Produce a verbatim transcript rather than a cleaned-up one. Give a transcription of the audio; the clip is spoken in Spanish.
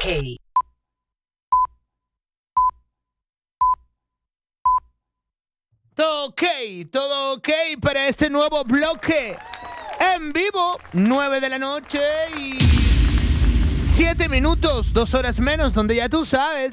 ok. Todo ok, todo ok para este nuevo bloque en vivo, nueve de la noche y siete minutos, dos horas menos, donde ya tú sabes.